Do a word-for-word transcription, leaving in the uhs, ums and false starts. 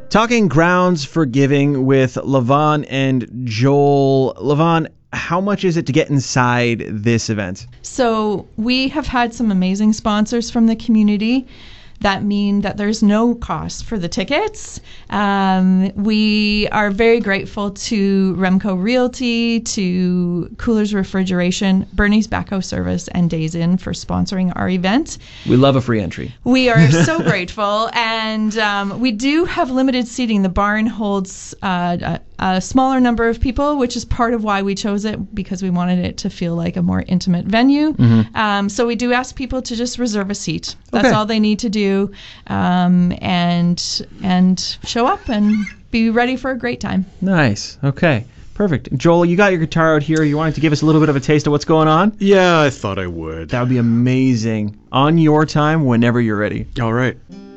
Talking grounds for giving with Lavon and Joel. Lavon, how much is it to get inside this event? So we have had some amazing sponsors from the community that mean that there's no cost for the tickets. Um, we are very grateful to Remco Realty, to Coolers Refrigeration, Bernie's Backhoe Service, and Days Inn for sponsoring our event. We love a free entry. We are so grateful, and um, we do have limited seating. The barn holds uh, a, a smaller number of people, which is part of why we chose it, because we wanted it to feel like a more intimate venue. Mm-hmm. Um, so we do ask people to just reserve a seat. That's okay. all they need to do, um, and and show up and be ready for a great time. Nice. Okay. Perfect. Joel, you got your guitar out here. You wanted to give us a little bit of a taste of what's going on? Yeah, I thought I would. That would be amazing. On your time, whenever you're ready. All right.